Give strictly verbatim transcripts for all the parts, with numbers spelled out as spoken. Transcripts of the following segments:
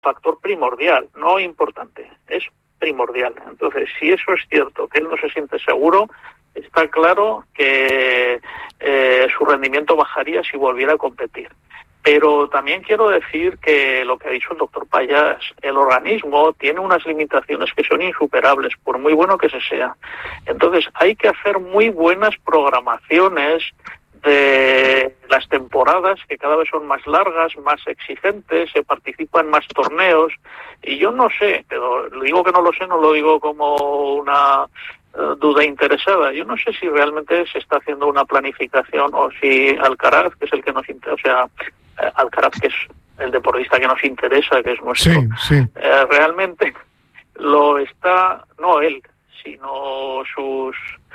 factor primordial, no importante, es primordial. Entonces, si eso es cierto, que él no se siente seguro, está claro que eh, su rendimiento bajaría si volviera a competir. Pero también quiero decir que lo que ha dicho el doctor Payás, el organismo tiene unas limitaciones que son insuperables, por muy bueno que se sea. Entonces hay que hacer muy buenas programaciones de las temporadas, que cada vez son más largas, más exigentes, se participan más torneos, y yo no sé, pero lo digo que no lo sé, no lo digo como una uh, duda interesada, yo no sé si realmente se está haciendo una planificación o si Alcaraz, que es el que nos interesa, o sea, Alcaraz, que es el deportista que nos interesa, que es nuestro, sí, sí. Eh, realmente lo está, no él, sino sus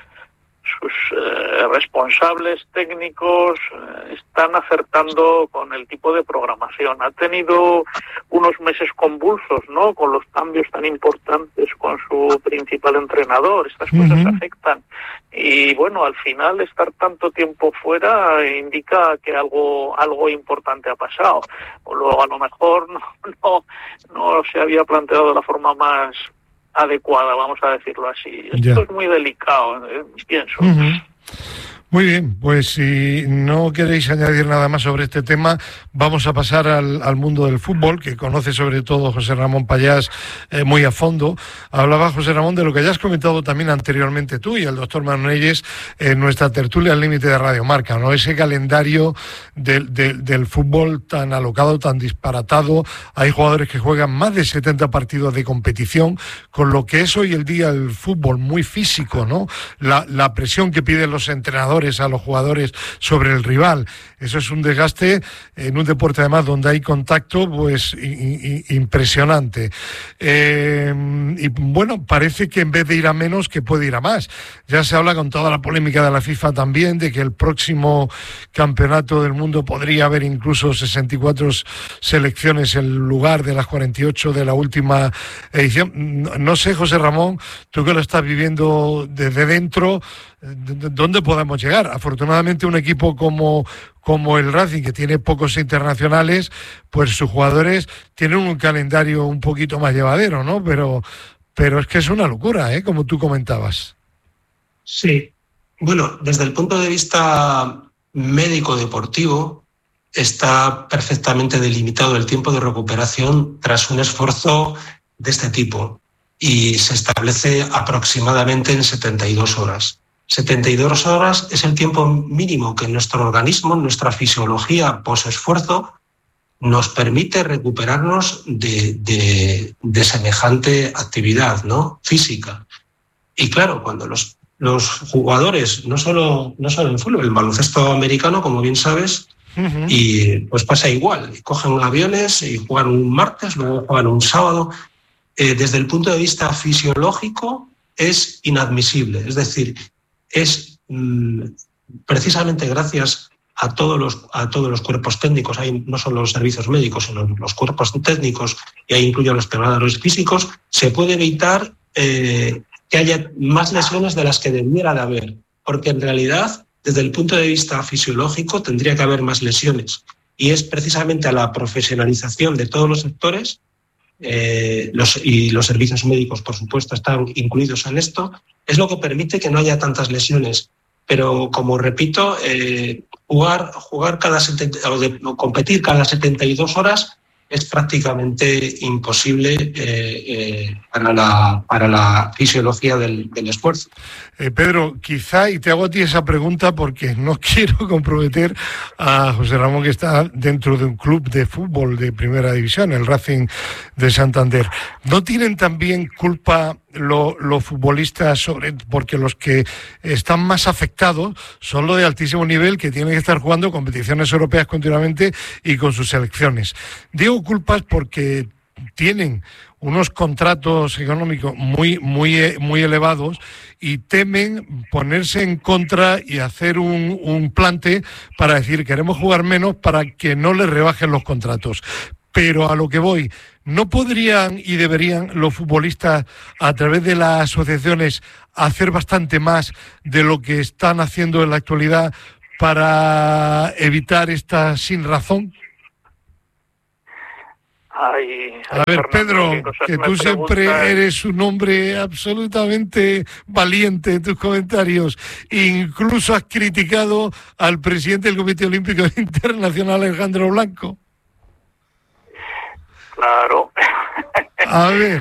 sus eh, responsables técnicos eh, están acertando con el tipo de programación. Ha tenido unos meses convulsos, ¿no?, con los cambios tan importantes con su principal entrenador. Estas uh-huh. cosas afectan. Y bueno, al final estar tanto tiempo fuera indica que algo algo importante ha pasado. O luego a lo mejor no, no, no se había planteado de la forma más adecuada, vamos a decirlo así. Esto ya. Es muy delicado, eh, pienso. Uh-huh. Muy bien, pues si no queréis añadir nada más sobre este tema, vamos a pasar al, al mundo del fútbol, que conoce sobre todo José Ramón Payás eh, muy a fondo. Hablaba José Ramón de lo que ya has comentado también anteriormente tú y el doctor Manonelles en nuestra tertulia al límite de Radio Marca, ¿no? Ese calendario del, del, del fútbol tan alocado, tan disparatado. Hay jugadores que juegan más de setenta partidos de competición, con lo que es hoy el día el fútbol muy físico, ¿no? La, la presión que piden los entrenadores a los jugadores sobre el rival. Eso es un desgaste en un deporte además donde hay contacto, pues i- i- impresionante. Eh, y bueno, parece que en vez de ir a menos, que puede ir a más. Ya se habla con toda la polémica de la FIFA también, de que el próximo campeonato del mundo podría haber incluso sesenta y cuatro selecciones en lugar de las cuarenta y ocho de la última edición. No, no sé, José Ramón, tú que lo estás viviendo desde dentro, ¿dónde podemos llegar? Afortunadamente un equipo como, como el Racing, que tiene pocos internacionales, pues sus jugadores tienen un calendario un poquito más llevadero, ¿no? Pero, pero es que es una locura, ¿eh? Como tú comentabas. Sí. Bueno, desde el punto de vista médico-deportivo está perfectamente delimitado el tiempo de recuperación tras un esfuerzo de este tipo y se establece aproximadamente en setenta y dos horas. setenta y dos horas es el tiempo mínimo que nuestro organismo, nuestra fisiología posesfuerzo, nos permite recuperarnos de, de, de semejante actividad, ¿no?, física. Y claro, cuando los, los jugadores, no solo, no solo en fútbol, el baloncesto americano, como bien sabes, uh-huh. y pues pasa igual, cogen aviones y juegan un martes, luego juegan un sábado. Eh, desde el punto de vista fisiológico es inadmisible, es decir, es mmm, precisamente gracias a todos los a todos los cuerpos técnicos, hay no solo los servicios médicos, sino los cuerpos técnicos, y ahí incluyo a los preparadores físicos, se puede evitar eh, que haya más lesiones de las que debiera de haber, porque en realidad, desde el punto de vista fisiológico, tendría que haber más lesiones, y es precisamente a la profesionalización de todos los sectores, eh, los, y los servicios médicos, por supuesto, están incluidos en esto, es lo que permite que no haya tantas lesiones. Pero, como repito, eh, jugar, jugar cada setenta, o, de, o competir cada setenta y dos horas es prácticamente imposible eh, eh, para, la, para la fisiología del, del esfuerzo. Eh, Pedro, quizá, y te hago a ti esa pregunta porque no quiero comprometer a José Ramón, que está dentro de un club de fútbol de primera división, el Racing de Santander. ¿No tienen también culpa los lo futbolistas, sobre, porque los que están más afectados son los de altísimo nivel, que tienen que estar jugando competiciones europeas continuamente y con sus selecciones? Digo culpas porque tienen unos contratos económicos muy, muy, muy elevados y temen ponerse en contra y hacer un, un plante para decir queremos jugar menos para que no les rebajen los contratos. Pero a lo que voy, ¿no podrían y deberían los futbolistas, a través de las asociaciones, hacer bastante más de lo que están haciendo en la actualidad para evitar esta sinrazón? Ay, a ver, Fernando, Pedro, que tú siempre eres un hombre absolutamente valiente en tus comentarios. Incluso has criticado al presidente del Comité Olímpico Internacional, Alejandro Blanco. Claro. A ver.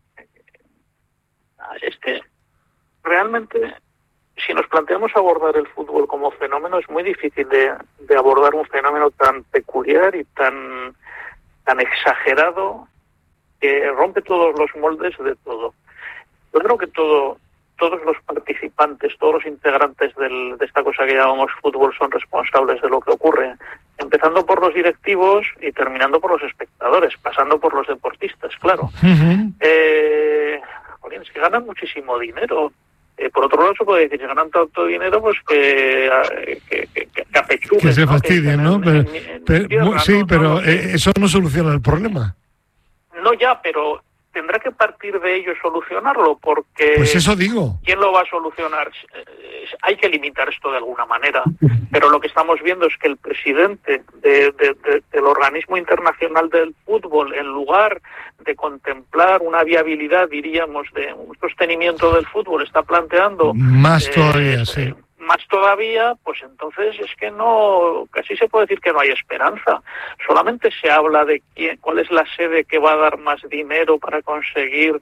Es que realmente, si nos planteamos abordar el fútbol como fenómeno, es muy difícil de, de abordar un fenómeno tan peculiar y tan, tan exagerado que rompe todos los moldes de todo. Yo creo que todo, todos los participantes, todos los integrantes del, de esta cosa que llamamos fútbol son responsables de lo que ocurre, empezando por los directivos y terminando por los espectadores, pasando por los deportistas, claro. Uh-huh. Eh, es que ganan muchísimo dinero. Eh, por otro lado, se puede decir que ganan tanto dinero pues que, que, que, que apechuguen, que se ¿no? fastidien, ¿no? Pero, en, en, pero, tierra, sí, ¿no? pero no, eh, eso no soluciona el problema. No, ya, pero tendrá que partir de ello solucionarlo, porque... Pues eso digo. ¿Quién lo va a solucionar? Hay que limitar esto de alguna manera, pero lo que estamos viendo es que el presidente de, de, de, del Organismo Internacional del Fútbol, en lugar de contemplar una viabilidad, diríamos, de un sostenimiento del fútbol, está planteando... Más eh, todavía, eh, sí. Más todavía, pues entonces es que no, casi se puede decir que no hay esperanza. Solamente se habla de quién, cuál es la sede que va a dar más dinero para conseguir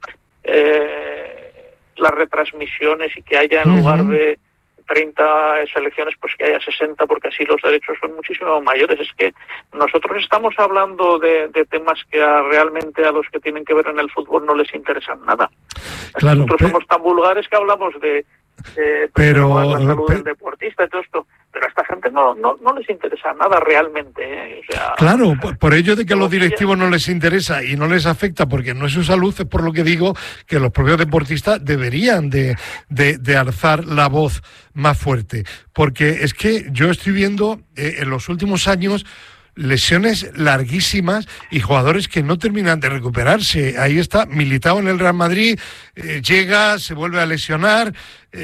eh, las retransmisiones y que haya en uh-huh. lugar de treinta selecciones, pues que haya sesenta, porque así los derechos son muchísimo mayores. Es que nosotros estamos hablando de, de temas que a, realmente a los que tienen que ver en el fútbol no les interesan nada. Claro, nosotros pero... somos tan vulgares que hablamos de Eh, pero la salud pero, del deportista y todo esto, pero a esta gente no no, no les interesa nada realmente, ¿eh? O sea, claro, por, por ello de que a los directivos no les interesa y no les afecta porque no es su salud, es por lo que digo que los propios deportistas deberían de, de, de alzar la voz más fuerte, porque es que yo estoy viendo eh, en los últimos años lesiones larguísimas y jugadores que no terminan de recuperarse. Ahí está Militao en el Real Madrid, eh, llega, se vuelve a lesionar.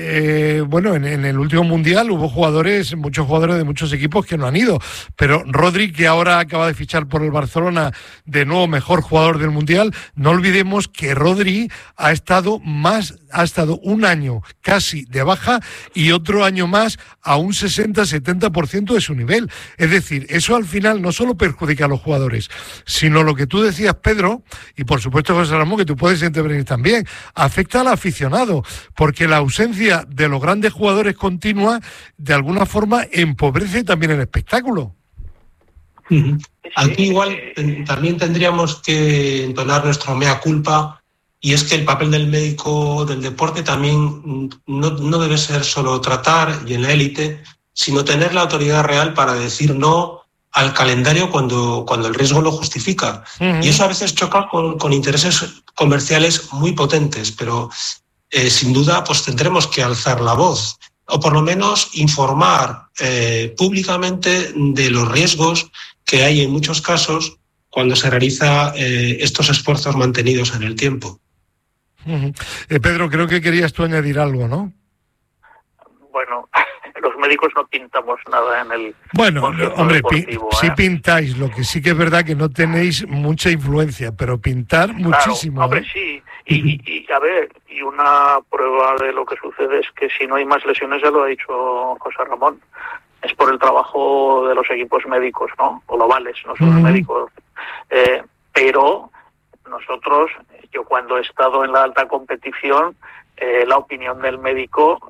Eh, bueno, en, en el último mundial hubo jugadores, muchos jugadores de muchos equipos que no han ido, pero Rodri, que ahora acaba de fichar por el Barcelona, de nuevo mejor jugador del mundial, no olvidemos que Rodri ha estado más, ha estado un año casi de baja y otro año más a un sesenta a setenta por ciento de su nivel. Es decir, eso al final no solo perjudica a los jugadores, sino lo que tú decías, Pedro, y por supuesto José Ramón, que tú puedes intervenir también, afecta al aficionado, porque la ausencia de los grandes jugadores continua, de alguna forma empobrece también el espectáculo. Uh-huh. Aquí igual eh, también tendríamos que entonar nuestro mea culpa, y es que el papel del médico del deporte también no, no debe ser solo tratar y en la élite, sino tener la autoridad real para decir no al calendario cuando, cuando el riesgo lo justifica. Uh-huh. Y eso a veces choca con, con intereses comerciales muy potentes, pero Eh, sin duda pues tendremos que alzar la voz o por lo menos informar eh, públicamente de los riesgos que hay en muchos casos cuando se realiza eh, estos esfuerzos mantenidos en el tiempo. Uh-huh. eh, Pedro, creo que querías tú añadir algo, ¿no? Bueno, los médicos no pintamos nada en el bueno, hombre, pi- ¿eh? sí pintáis, lo que sí que es verdad que no tenéis mucha influencia, pero pintar muchísimo. Claro, hombre, ¿eh? sí, y, y, y a ver, y una prueba de lo que sucede es que si no hay más lesiones, ya lo ha dicho José Ramón, es por el trabajo de los equipos médicos, ¿no? Globales, no solo uh-huh. médicos. Eh, pero nosotros, yo cuando he estado en la alta competición, eh, la opinión del médico,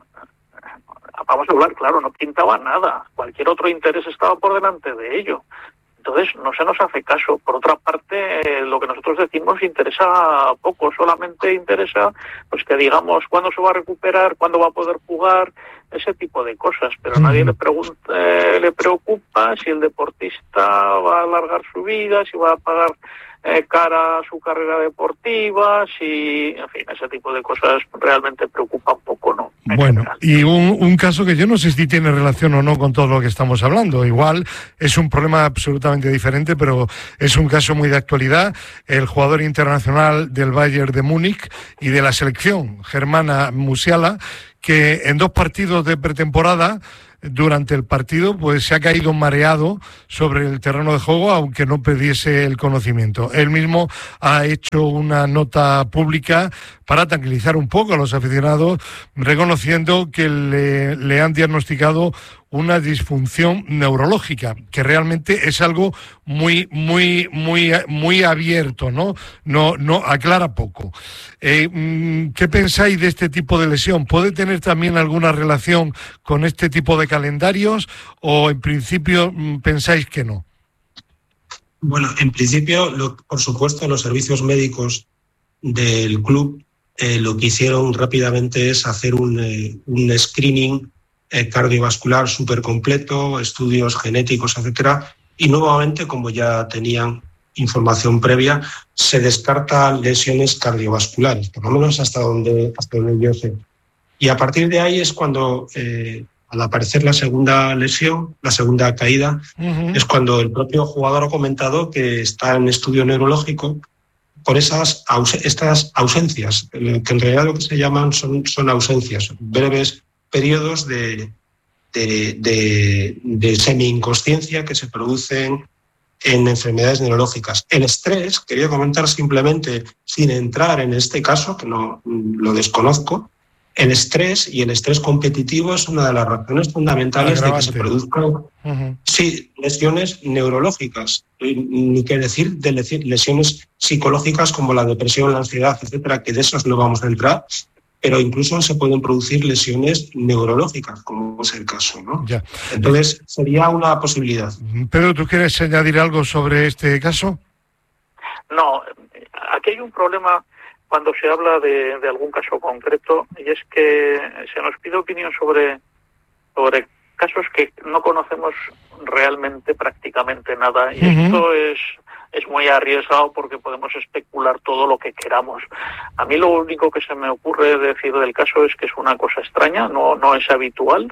vamos a hablar, claro, no pintaba nada. Cualquier otro interés estaba por delante de ello. Entonces, no se nos hace caso. Por otra parte, eh, lo que nosotros decimos interesa poco. Solamente interesa pues que digamos cuándo se va a recuperar, cuándo va a poder jugar, ese tipo de cosas. Pero a nadie le, pregunta, eh, le preocupa si el deportista va a alargar su vida, si va a pagar eh, cara a su carrera deportiva, si, en fin, ese tipo de cosas realmente preocupa un poco, ¿no? En bueno, general. Y un, un caso que yo no sé si tiene relación o no con todo lo que estamos hablando. Igual es un problema absolutamente diferente, pero es un caso muy de actualidad. El jugador internacional del Bayern de Múnich y de la selección germana Musiala, que en dos partidos de pretemporada durante el partido, pues se ha caído mareado sobre el terreno de juego, aunque no perdiese el conocimiento. Él mismo ha hecho una nota pública para tranquilizar un poco a los aficionados, reconociendo que le, le han diagnosticado una disfunción neurológica, que realmente es algo muy, muy, muy, muy abierto, ¿no? No, no aclara poco. Eh, ¿Qué pensáis de este tipo de lesión? ¿Puede tener también alguna relación con este tipo de calendarios o en principio pensáis que no? Bueno, en principio, lo, por supuesto, los servicios médicos del club eh, lo que hicieron rápidamente es hacer un, eh, un screening eh, cardiovascular súper completo, estudios genéticos, etcétera, y nuevamente, como ya tenían información previa, se descartan lesiones cardiovasculares, por lo menos hasta donde, hasta donde yo sé. Y a partir de ahí es cuando, eh, al aparecer la segunda lesión, la segunda caída, uh-huh. es cuando el propio jugador ha comentado que está en estudio neurológico por esas aus- estas ausencias, que en realidad lo que se llaman son, son ausencias, breves periodos de, de, de, de semi-inconsciencia que se producen en enfermedades neurológicas. El estrés, quería comentar simplemente, sin entrar en este caso, que no lo desconozco, el estrés y el estrés competitivo es una de las razones fundamentales de que se produzcan uh-huh. sí, lesiones neurológicas, ni qué decir de lesiones psicológicas como la depresión, la ansiedad, etcétera, que de esos no vamos a entrar, pero incluso se pueden producir lesiones neurológicas, como es el caso, ¿no? Ya. Entonces, sería una posibilidad. Pedro, ¿tú quieres añadir algo sobre este caso? No, aquí hay un problema cuando se habla de, de algún caso concreto, y es que se nos pide opinión sobre, sobre casos que no conocemos realmente prácticamente nada, y uh-huh. esto es... es muy arriesgado porque podemos especular todo lo que queramos. A mí lo único que se me ocurre decir del caso es que es una cosa extraña, no, no es habitual,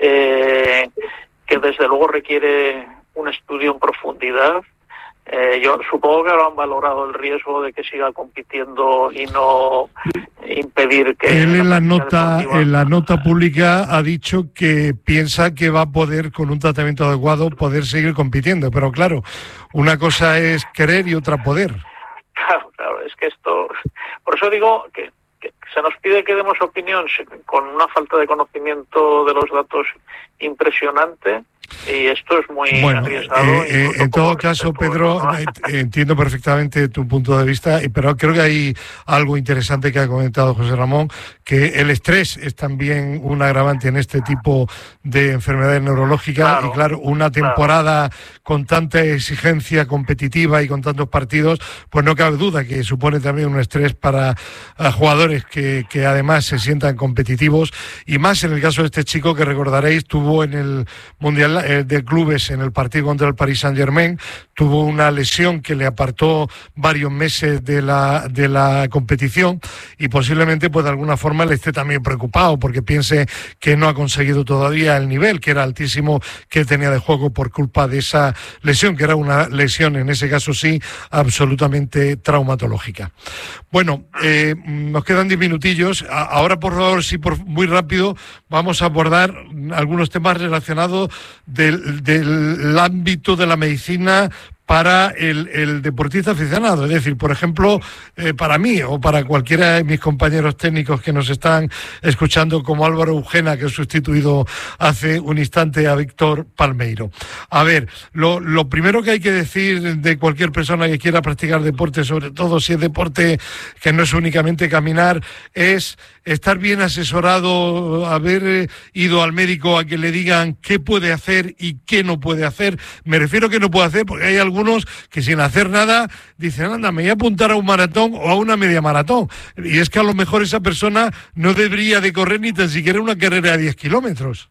eh, que desde luego requiere un estudio en profundidad. Eh, yo supongo que habrán valorado el riesgo de que siga compitiendo y no impedir que... Él en la nota en la nota pública ha dicho que piensa que va a poder, con un tratamiento adecuado, poder seguir compitiendo, pero claro, una cosa es querer y otra poder. Claro, claro, es que esto... Por eso digo que, que se nos pide que demos opinión con una falta de conocimiento de los datos impresionante. Y esto es muy bueno, arriesgado. Eh, eh, en todo caso, Pedro, ¿no? entiendo perfectamente tu punto de vista, pero creo que hay algo interesante que ha comentado José Ramón, que el estrés es también un agravante en este tipo de enfermedades neurológicas. Claro, y claro, una temporada claro. con tanta exigencia competitiva y con tantos partidos, pues no cabe duda que supone también un estrés para uh, jugadores que, que además se sientan competitivos, y más en el caso de este chico que recordaréis tuvo en el Mundial de clubes en el partido contra el Paris Saint-Germain, tuvo una lesión que le apartó varios meses de la de la competición, y posiblemente pues de alguna forma le esté también preocupado porque piense que no ha conseguido todavía el nivel que era altísimo que tenía de juego por culpa de esa lesión, que era una lesión en ese caso sí absolutamente traumatológica. Bueno, eh, nos quedan diez minutillos. Ahora, por favor, sí, por muy rápido, vamos a abordar algunos temas relacionados Del, del ámbito de la medicina para el, el deportista aficionado. Es decir, por ejemplo, eh, para mí o para cualquiera de mis compañeros técnicos que nos están escuchando, como Álvaro Eugena, que ha sustituido hace un instante a Víctor Palmeiro. A ver, lo, lo primero que hay que decir de cualquier persona que quiera practicar deporte, sobre todo si es deporte que no es únicamente caminar, es estar bien asesorado, haber ido al médico a que le digan qué puede hacer y qué no puede hacer. Me refiero a qué no puede hacer porque hay algunos que sin hacer nada dicen, anda, me voy a apuntar a un maratón o a una media maratón. Y es que a lo mejor esa persona no debería de correr ni tan siquiera una carrera de diez kilómetros.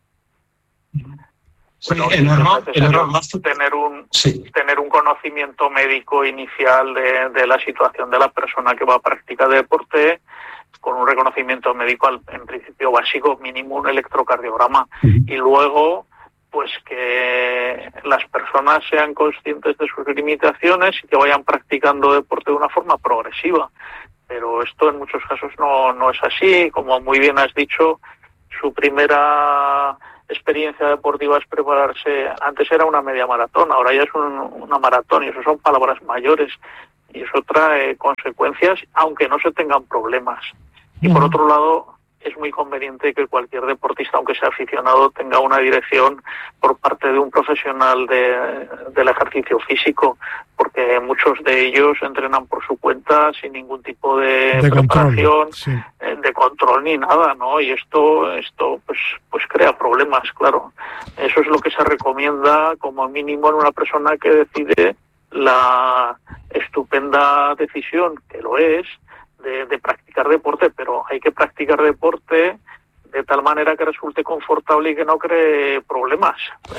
Bueno, el error, el error más tener un sí. tener un conocimiento médico inicial de, de la situación de la persona que va a practicar deporte, con un reconocimiento médico en principio básico, mínimo un electrocardiograma, uh-huh. y luego pues que las personas sean conscientes de sus limitaciones y que vayan practicando deporte de una forma progresiva. Pero esto en muchos casos no, no es así. Como muy bien has dicho, su primera experiencia deportiva es prepararse. Antes era una media maratón, ahora ya es un, una maratón, y eso son palabras mayores, y eso trae consecuencias, aunque no se tengan problemas. Y por otro lado, es muy conveniente que cualquier deportista, aunque sea aficionado, tenga una dirección por parte de un profesional de, del ejercicio físico, porque muchos de ellos entrenan por su cuenta sin ningún tipo de, de preparación, control, sí. de control ni nada, ¿no? Y esto, esto pues, pues crea problemas, claro. Eso es lo que se recomienda como mínimo en una persona que decide la estupenda decisión, que lo es, De, de practicar deporte, pero hay que practicar deporte de tal manera que resulte confortable y que no cree problemas.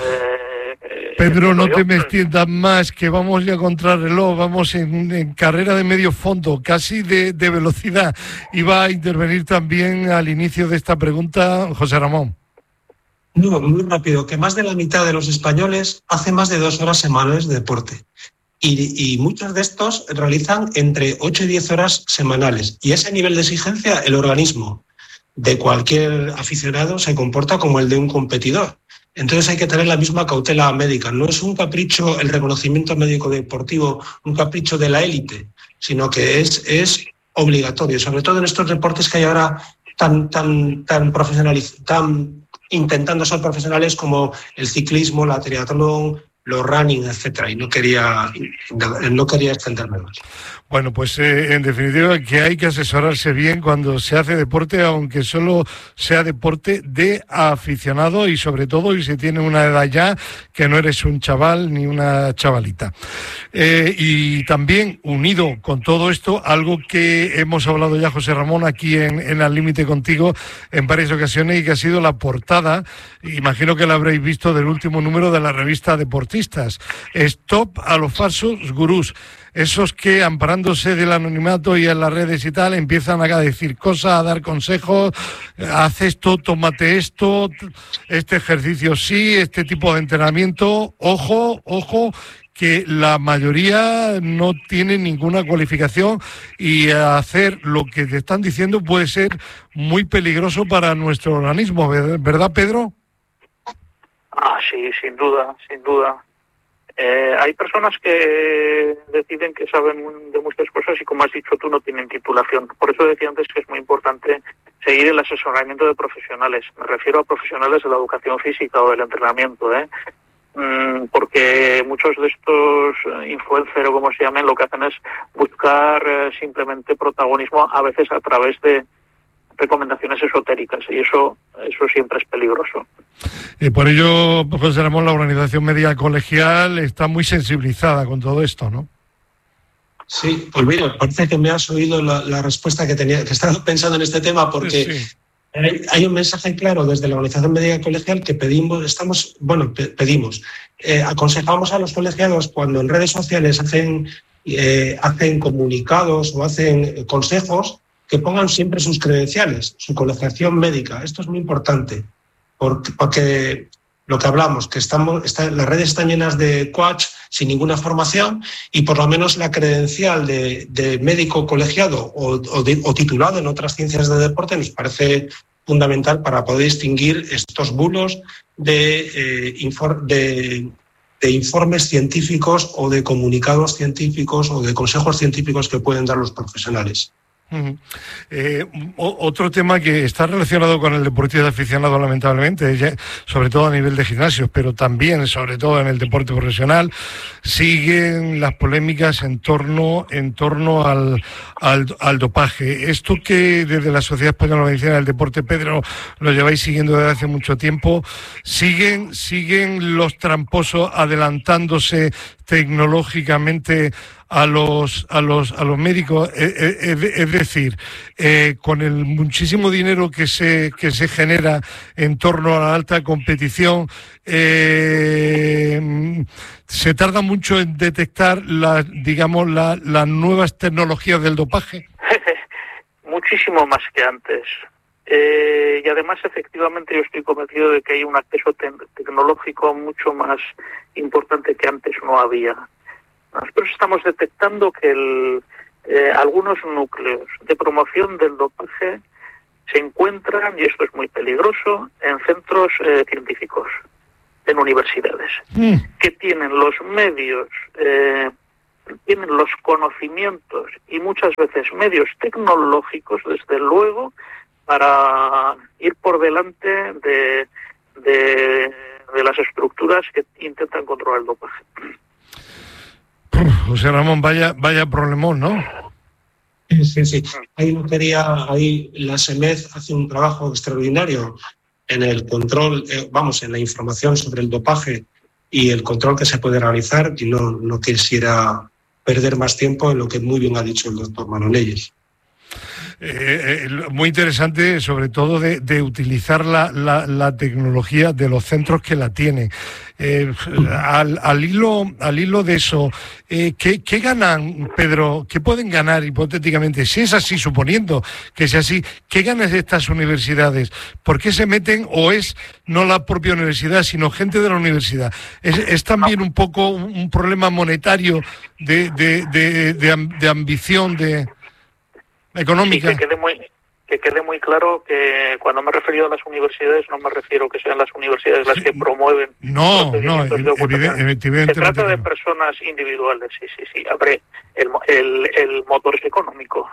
Eh, Pedro, no yo, te me extiendas más, que vamos ya contra el reloj, vamos en, en carrera de medio fondo, casi de, de velocidad. Iba a intervenir también al inicio de esta pregunta José Ramón. No, muy rápido, que más de la mitad de los españoles hace más de dos horas semanales de deporte. Y, y muchos de estos realizan entre ocho y diez horas semanales. Y ese nivel de exigencia, el organismo de cualquier aficionado se comporta como el de un competidor. Entonces hay que tener la misma cautela médica. No es un capricho el reconocimiento médico deportivo, un capricho de la élite, sino que es, es obligatorio, sobre todo en estos deportes que hay ahora tan, tan, tan profesionalizados, tan intentando ser profesionales como el ciclismo, la triatlón, los running, etcétera, y no quería, no quería extenderme más. Bueno, pues eh, en definitiva que hay que asesorarse bien cuando se hace deporte, aunque solo sea deporte de aficionado, y sobre todo y si tiene una edad ya, que no eres un chaval ni una chavalita. Eh, y también unido con todo esto, algo que hemos hablado ya, José Ramón, aquí en, en Al Límite contigo en varias ocasiones, y que ha sido la portada, imagino que la habréis visto, del último número de la revista Deportistas. Stop a los falsos gurús. Esos que, amparándose del anonimato y en las redes y tal, empiezan a decir cosas, a dar consejos, haz esto, tómate esto, este ejercicio sí, este tipo de entrenamiento. Ojo, ojo, que la mayoría no tiene ninguna cualificación, y hacer lo que te están diciendo puede ser muy peligroso para nuestro organismo, ¿verdad, Pedro? Ah, sí, sin duda, sin duda. Eh, hay personas que deciden que saben de muchas cosas y, como has dicho tú, no tienen titulación. Por eso decía antes que es muy importante seguir el asesoramiento de profesionales. Me refiero a profesionales de la educación física o del entrenamiento, ¿eh? Mm, porque muchos de estos influencers, o como se llamen, lo que hacen es buscar eh, simplemente protagonismo, a veces a través de recomendaciones esotéricas, y eso eso siempre es peligroso. Y por ello, José Ramón, la organización médica colegial está muy sensibilizada con todo esto, ¿no? Sí, pues mira, parece que me has oído la, la respuesta que tenía, que estaba pensando en este tema, porque sí. hay, hay un mensaje claro desde la organización médica colegial que pedimos, estamos, bueno, pe- pedimos, eh, aconsejamos a los colegiados cuando en redes sociales hacen, eh, hacen comunicados o hacen consejos, que pongan siempre sus credenciales, su colegiación médica. Esto es muy importante, porque, porque lo que hablamos, que estamos, está, las redes están llenas de coach sin ninguna formación, y por lo menos la credencial de, de médico colegiado o, o, de, o titulado en otras ciencias de deporte nos parece fundamental para poder distinguir estos bulos de, eh, infor, de, de informes científicos o de comunicados científicos o de consejos científicos que pueden dar los profesionales. Uh-huh. Eh, otro tema que está relacionado con el deportista aficionado, lamentablemente, ya, sobre todo a nivel de gimnasios, pero también, sobre todo en el deporte profesional, siguen las polémicas en torno, en torno al, al, al dopaje. Esto que desde la Sociedad Española Valenciana del Deporte, Pedro, lo lleváis siguiendo desde hace mucho tiempo, siguen, siguen los tramposos adelantándose tecnológicamente a los a los a los médicos, es, es, es decir, eh, con el muchísimo dinero que se que se genera en torno a la alta competición, eh, se tarda mucho en detectar las, digamos, la, las nuevas tecnologías del dopaje. Muchísimo más que antes. Eh, y además, efectivamente, yo estoy convencido de que hay un acceso te- tecnológico mucho más importante que antes no había. Nosotros estamos detectando que el, eh, algunos núcleos de promoción del dopaje se encuentran, y esto es muy peligroso, en centros eh, científicos, en universidades, mm. que tienen los medios, eh, tienen los conocimientos y muchas veces medios tecnológicos, desde luego, para ir por delante de, de, de las estructuras que intentan controlar el dopaje. José Ramón, vaya, vaya problemón, ¿no? Sí, sí. Ahí no quería, ahí la SEMED hace un trabajo extraordinario en el control, eh, vamos, en la información sobre el dopaje y el control que se puede realizar, y no, no quisiera perder más tiempo en lo que muy bien ha dicho el doctor Manonelles. Eh, eh, muy interesante, sobre todo de, de utilizar la, la, la tecnología de los centros que la tienen. Eh, al, al hilo al hilo de eso, eh, ¿qué, ¿qué ganan, Pedro? ¿Qué pueden ganar hipotéticamente? Si es así, suponiendo que sea así, ¿qué ganan estas universidades? ¿Por qué se meten, o es no la propia universidad, sino gente de la universidad? ¿Es, es también un poco un problema monetario de, de, de, de, de ambición de económica? Sí, que quede muy que quede muy claro que cuando me he referido a las universidades no me refiero que sean las universidades las que promueven no no evidentemente se trata de personas individuales. Sí, sí, sí. Abre el, el, el motor es económico,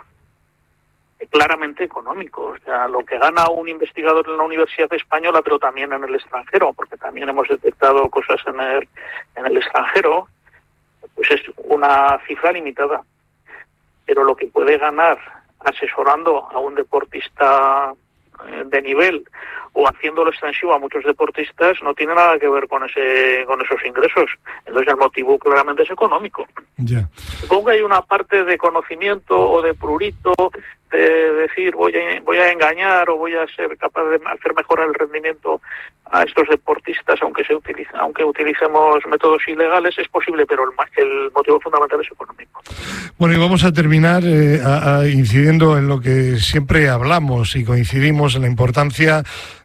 claramente económico. O sea, lo que gana un investigador en la universidad española, pero también en el extranjero, porque también hemos detectado cosas en el en el extranjero, pues es una cifra limitada. Pero lo que puede ganar asesorando a un deportista de nivel o haciéndolo extensivo a muchos deportistas no tiene nada que ver con ese con esos ingresos. Entonces el motivo claramente es económico. Yeah. Supongo que hay una parte de conocimiento o de prurito, de decir voy a, voy a engañar o voy a ser capaz de hacer mejorar el rendimiento a estos deportistas, aunque se utiliza, aunque utilicemos métodos ilegales, es posible, pero el, el motivo fundamental es económico. Bueno, y vamos a terminar eh, a, a, incidiendo en lo que siempre hablamos y coincidimos en la importancia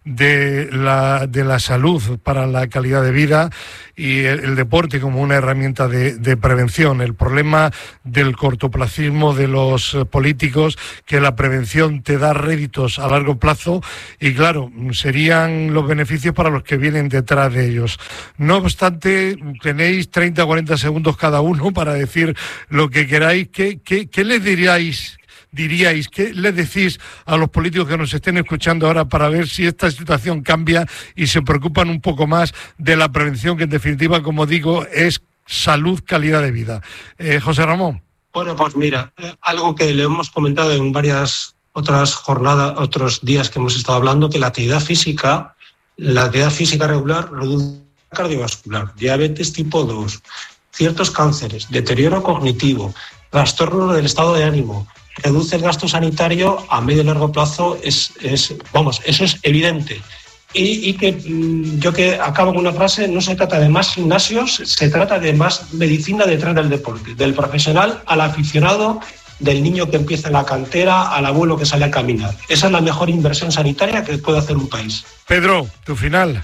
de la, de la salud para la calidad de vida y el, el deporte como una herramienta de, de prevención. El problema del cortoplacismo de los políticos, que la prevención te da réditos a largo plazo y claro, serían los beneficios para los que vienen detrás de ellos. No obstante, tenéis treinta o cuarenta segundos cada uno para decir lo que queráis. ¿Qué, qué, qué les diríais? diríais, qué le decís a los políticos que nos estén escuchando ahora para ver si esta situación cambia y se preocupan un poco más de la prevención, que en definitiva, como digo, es salud, calidad de vida? Eh, José Ramón. Bueno, pues mira, eh, algo que le hemos comentado en varias otras jornadas, otros días que hemos estado hablando, que la actividad física, la actividad física regular reduce cardiovascular, diabetes tipo dos, ciertos cánceres, deterioro cognitivo, trastorno del estado de ánimo, reduce el gasto sanitario a medio y largo plazo, es, es vamos, eso es evidente. Y, y que yo que acabo con una frase, no se trata de más gimnasios, se trata de más medicina detrás del deporte, del profesional al aficionado, del niño que empieza en la cantera al abuelo que sale a caminar. Esa es la mejor inversión sanitaria que puede hacer un país. Pedro, tu final.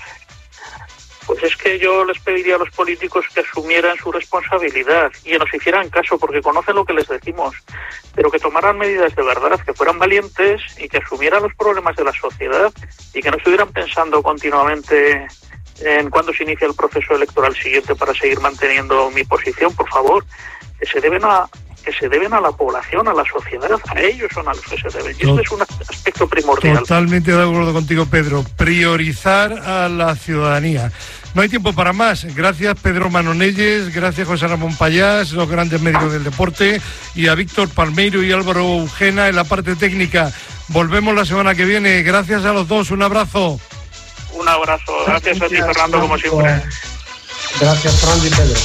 Pues es que yo les pediría a los políticos que asumieran su responsabilidad y que nos hicieran caso, porque conocen lo que les decimos, pero que tomaran medidas de verdad, que fueran valientes y que asumieran los problemas de la sociedad y que no estuvieran pensando continuamente en cuándo se inicia el proceso electoral siguiente para seguir manteniendo mi posición. Por favor, que se deben a que se deben a la población, a la sociedad, a ellos son a los que se deben. Y este es un aspecto primordial. Totalmente de acuerdo contigo, Pedro. Priorizar a la ciudadanía. No hay tiempo para más. Gracias, Pedro Manonelles, gracias, José Ramón Pallás, los grandes médicos del deporte, y a Víctor Palmeiro y Álvaro Eugena en la parte técnica. Volvemos la semana que viene. Gracias a los dos. Un abrazo. Un abrazo. Gracias, gracias a ti, Fernando, como siempre. Gracias, Fernando y Pedro.